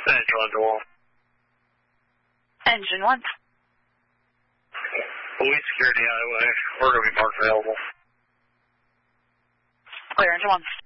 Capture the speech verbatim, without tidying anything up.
Central Engine one. Engine one. Police security highway. We're going to be marked available. Clear, Engine one.